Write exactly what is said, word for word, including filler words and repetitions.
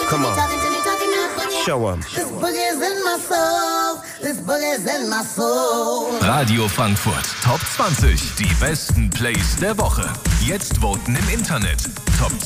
Come on. Show 'em. Radio Frankfurt Top zwanzig. Die besten Plays der Woche. Jetzt voten im Internet. Top